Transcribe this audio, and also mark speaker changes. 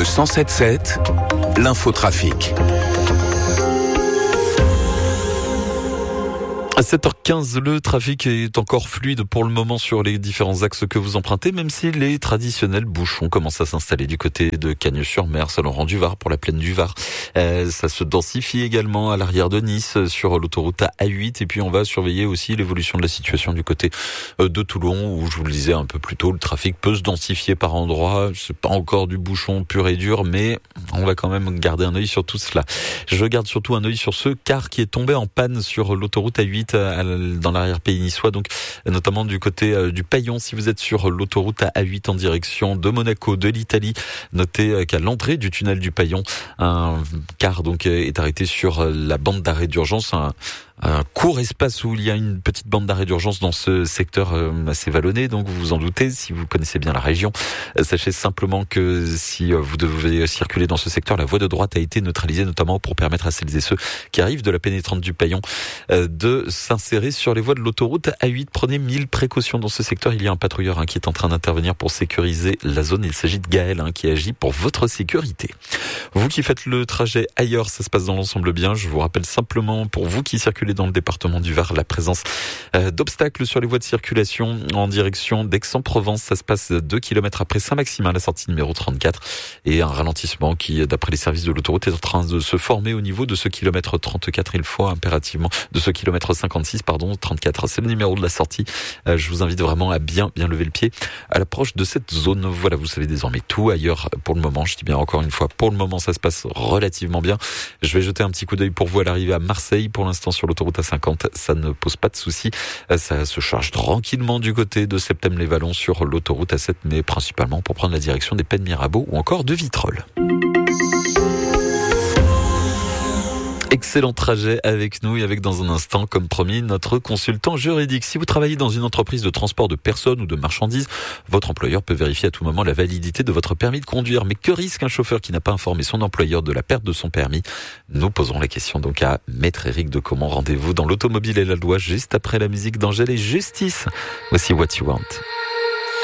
Speaker 1: 107.7, l'infotrafic.
Speaker 2: À 7h15, le trafic est encore fluide pour le moment sur les différents axes que vous empruntez, même si les traditionnels bouchons commencent à s'installer du côté de Cagnes-sur-Mer, Saint-Laurent-du-Var pour la plaine du Var. Ça se densifie également à l'arrière de Nice sur l'autoroute A8, et puis on va surveiller aussi l'évolution de la situation du côté de Toulon, où je vous le disais un peu plus tôt, le trafic peut se densifier par endroits. C'est pas encore du bouchon pur et dur, mais on va quand même garder un œil sur tout cela. Je garde surtout un œil sur ce car qui est tombé en panne sur l'autoroute A8 dans l'arrière-pays niçois, donc notamment du côté du Paillon. Si vous êtes sur l'autoroute A8 en direction de Monaco, de l'Italie, notez qu'à l'entrée du tunnel du Paillon, un car donc est arrêté sur la bande d'arrêt d'urgence, un court espace où il y a une petite bande d'arrêt d'urgence dans ce secteur assez vallonné, donc vous vous en doutez si vous connaissez bien la région. Sachez simplement que si vous devez circuler dans ce secteur, la voie de droite a été neutralisée, notamment pour permettre à celles et ceux qui arrivent de la pénétrante du Paillon de s'insérer sur les voies de l'autoroute A8. Prenez 1000 précautions dans ce secteur. Il y a un patrouilleur qui est en train d'intervenir pour sécuriser la zone. Il s'agit de Gaël qui agit pour votre sécurité. Vous qui faites le trajet ailleurs, ça se passe dans l'ensemble bien. Je vous rappelle simplement, pour vous qui circulez dans le département du Var, la présence d'obstacles sur les voies de circulation en direction d'Aix-en-Provence. Ça se passe 2 km après Saint-Maximin, la sortie numéro 34, et un ralentissement qui, d'après les services de l'autoroute, est en train de se former au niveau de ce kilomètre 34. Il faut impérativement de ce kilomètre 56, 34. C'est le numéro de la sortie. Je vous invite vraiment à bien lever le pied à l'approche de cette zone. Voilà, vous savez désormais tout. Ailleurs, pour le moment, je dis bien encore une fois, pour le moment, ça se passe relativement bien. Je vais jeter un petit coup d'œil pour vous à l'arrivée à Marseille. Pour l'instant, sur l'autoroute A50, ça ne pose pas de soucis. Ça se charge tranquillement du côté de Septem-les-Vallons sur l'autoroute A7, mais principalement pour prendre la direction des Pennes Mirabeau ou encore de Vitrolles. Excellent trajet avec nous et avec, dans un instant, comme promis, notre consultant juridique. Si vous travaillez dans une entreprise de transport de personnes ou de marchandises, votre employeur peut vérifier à tout moment la validité de votre permis de conduire. Mais que risque un chauffeur qui n'a pas informé son employeur de la perte de son permis? Nous poserons la question donc à Maître Éric de Comont. Rendez-vous dans l'automobile et la loi juste après la musique d'Angèle et Justice. Voici What You Want.